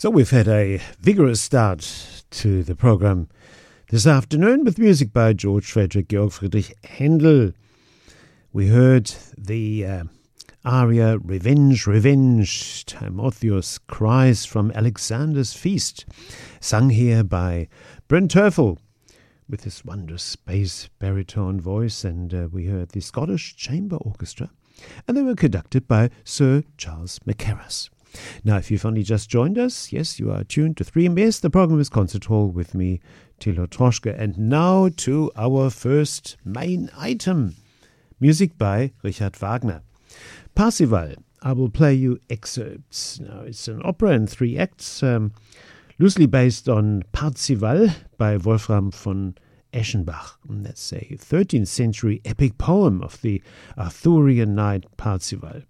So we've had a vigorous start to the program this afternoon with music by George Frederick Georg Friedrich Händel. We heard the aria Revenge, Revenge, Timotheus cries from Alexander's Feast, sung here by Bryn Terfel with his wondrous bass baritone voice, and we heard the Scottish Chamber Orchestra, and they were conducted by Sir Charles Mackerras. Now, if you've only just joined us, yes, you are tuned to 3MBS. The program is Concert Hall with me, Thilo Troschke. And now to our first main item, music by Richard Wagner. Parzival. I will play you excerpts. Now, it's an opera in 3 acts, loosely based on Parzival by Wolfram von Eschenbach. And that's a 13th century epic poem of the Arthurian knight Percival,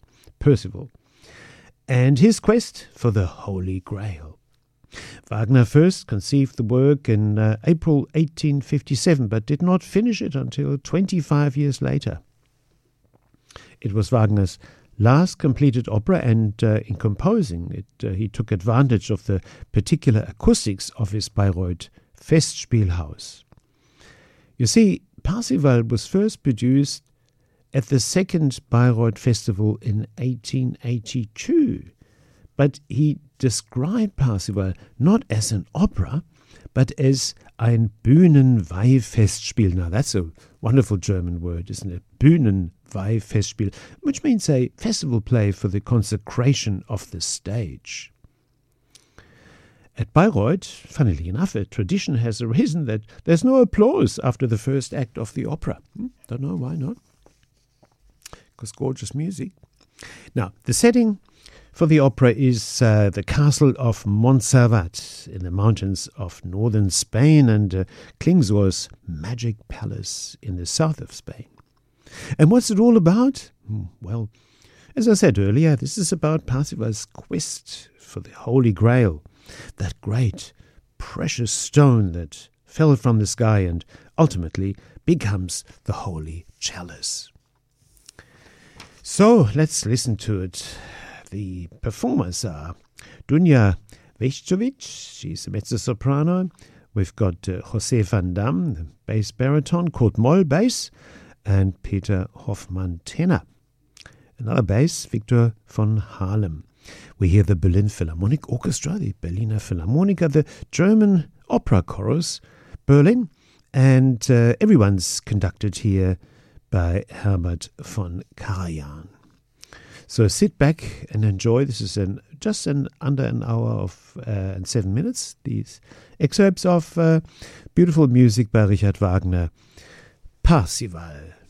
and his quest for the Holy Grail. Wagner first conceived the work in April 1857, but did not finish it until 25 years later. It was Wagner's last completed opera, and in composing it, he took advantage of the particular acoustics of his Bayreuth Festspielhaus. You see, Parzival was first produced at the second Bayreuth Festival in 1882, but he described Parzival not as an opera, but as ein Bühnenweihfestspiel. Now that's a wonderful German word, isn't it? Bühnenweihfestspiel, which means a festival play for the consecration of the stage. At Bayreuth, funnily enough, a tradition has arisen that there's no applause after the first act of the opera. Don't know why not. Because gorgeous music. Now, the setting for the opera is the castle of Montserrat in the mountains of northern Spain, and Klingsor's magic palace in the south of Spain. And what's it all about? Well, as I said earlier, this is about Parzival's quest for the Holy Grail, that great, precious stone that fell from the sky and ultimately becomes the Holy Chalice. So let's listen to it. The performers are Dunja Vejcovic, she's a mezzo-soprano. We've got José van Dam, the bass baritone, Kurt Moll, bass, and Peter Hoffmann, tenor. Another bass, Victor von Harlem. We hear the Berlin Philharmonic Orchestra, the Berliner Philharmoniker, the German Opera Chorus, Berlin, and everyone's conducted here by Herbert von Karajan. So sit back and enjoy. This is under an hour and 7 minutes. These excerpts of beautiful music by Richard Wagner, Parzival.